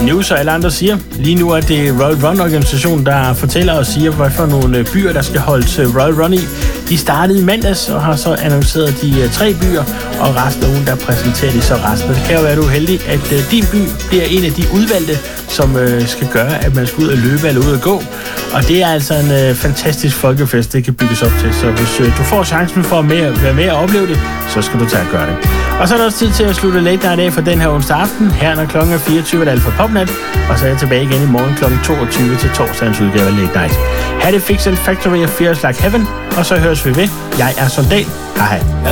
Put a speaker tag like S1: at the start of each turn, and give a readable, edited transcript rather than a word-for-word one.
S1: News og alle andre siger. Lige nu er det Royal Run-organisationen, der fortæller og siger, hvad for nogle byer, der skal holdes Royal Run i. De startede i mandags og har så annonceret de 3 byer, og resten af ugen, der præsenterer de så resten. Det kan jo være, du er heldig, at din by bliver en af de udvalgte, som skal gøre, at man skal ud og løbe eller ud og gå. Og det er altså en fantastisk folkefest, det kan bygges op til. Så hvis du får chancen for at være med og opleve det, så skal du tage at gøre det. Og så er der også tid til at slutte Late Night af for den her onsdag aften. Her når klokken er 24, er det Alfa Popnat, og så er jeg tilbage igen i morgen kl. 22 til torsdagens udgave af Late Night. Her er det Fix and Factory og Feels Like Heaven, og så høres vi ved. Jeg er Sondal. Hej hej.